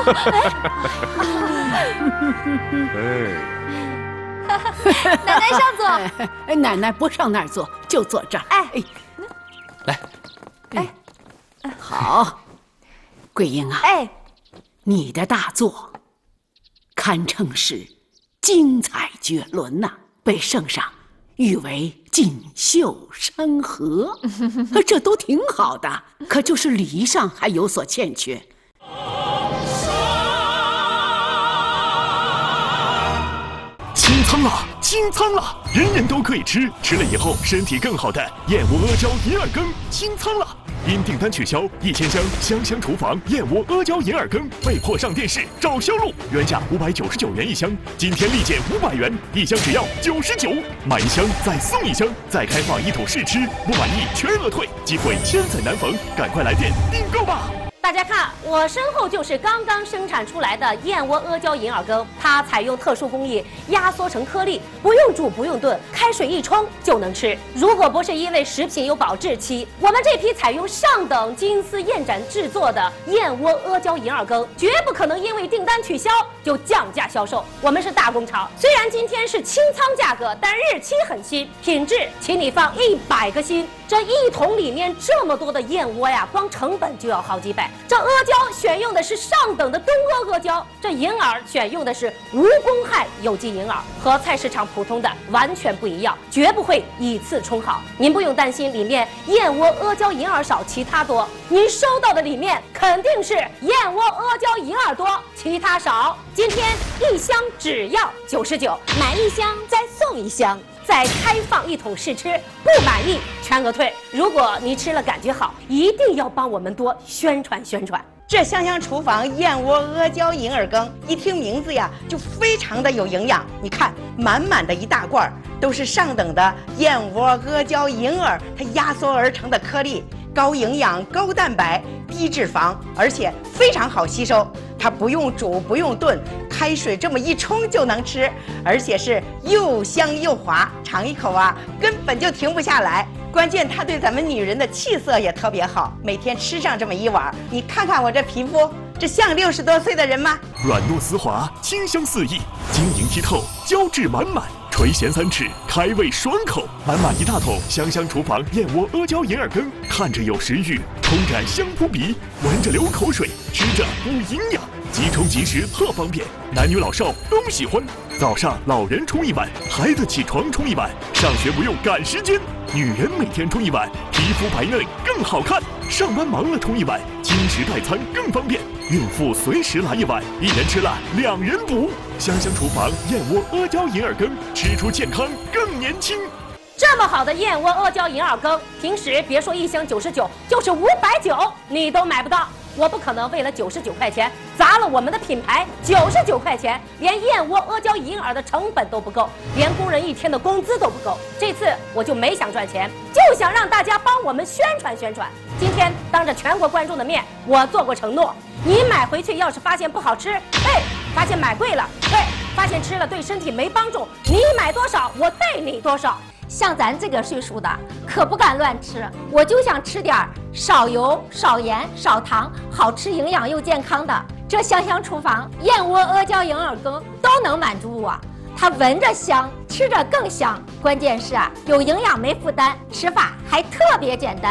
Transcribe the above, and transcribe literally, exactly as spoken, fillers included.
奶奶上座。 哎，奶奶不上那儿坐，就坐这儿。 哎， 来， 哎，好，桂英啊， 哎， 你的大作堪称是精彩绝伦呐、啊，被圣上誉为锦绣山河，这都挺好的，可就是礼仪上还有所欠缺。 清仓了，清仓了，人人都可以吃，吃了以后身体更好的燕窝阿胶银耳羹清仓了。因订单取消，一千箱香香厨房燕窝阿胶银耳羹被迫上电视找销路，原价五百九十九元一箱，今天立减五百元，一箱只要九十九，买一箱再送一箱，再开放一桶试吃，不满意全额退，机会千载难逢，赶快来电订购吧！ 大家看，我身后就是刚刚生产出来的燕窝阿胶银耳羹，它采用特殊工艺压缩成颗粒，不用煮不用炖，开水一冲就能吃。如果不是因为食品有保质期，我们这批采用上等金丝燕盏制作的燕窝阿胶银耳羹，绝不可能因为订单取消就降价销售。我们是大工厂，虽然今天是清仓价格，但日期很新，品质请你放一百个心。这一桶里面这么多的燕窝呀，光成本就要好几百。这阿胶选用的是上等的东阿阿胶，这银耳选用的是无公害有机银耳，和菜市场普通的完全不一样，绝不会以次充好。您不用担心里面燕窝阿胶银耳少，其他多。您收到的里面肯定是燕窝阿胶银耳多，其他少。今天一箱只要九十九，买一箱再送一箱。再开放一桶试吃，不满意全额退。如果你吃了感觉好，一定要帮我们多宣传宣传。 这香香厨房燕窝阿胶银耳羹，一听名字呀，就非常的有营养。你看，满满的一大罐都是上等的燕窝阿胶银耳，它压缩而成的颗粒，高营养、高蛋白、低脂肪，而且非常好吸收。它不用煮，不用炖，开水这么一冲就能吃，而且是又香又滑，尝一口啊，根本就停不下来。关键它对咱们女人的气色也特别好，每天吃上这么一碗，你看看我这皮肤，这像六十多岁的人吗？ 软糯丝滑，清香四溢，晶莹剔透，胶质满满。垂涎三尺，开胃爽口，满满一大桶香香厨房燕窝阿胶银耳羹，看着有食欲，冲着香扑鼻，闻着流口水，吃着补营养，即冲即食特方便，男女老少都喜欢。早上老人冲一碗，孩子起床冲一碗，上学不用赶时间，女人每天冲一碗，皮肤白嫩更好看。上班忙了冲一碗，轻食代餐更方便。孕妇随时来一碗，一人吃了两人补。香香厨房燕窝阿胶银耳羹，吃出健康更年轻。 这么好的燕窝阿胶银耳羹，平时别说一箱九十九，就是五百九你都买不到。我不可能为了九十九块钱砸了我们的品牌。九十九块钱，连燕窝阿胶银耳的成本都不够，连工人一天的工资都不够。这次我就没想赚钱，就想让大家帮我们宣传宣传。今天当着全国观众的面，我做过承诺，你买回去要是发现不好吃，哎，发现买贵了，对，发现吃了对身体没帮助，你买多少我带你多少。 像咱这个岁数的，可不敢乱吃。我就想吃点少油、少盐、少糖，好吃、营养又健康的。这香香厨房燕窝阿胶银耳羹都能满足我。它闻着香，吃着更香，关键是啊，有营养没负担，吃法还特别简单。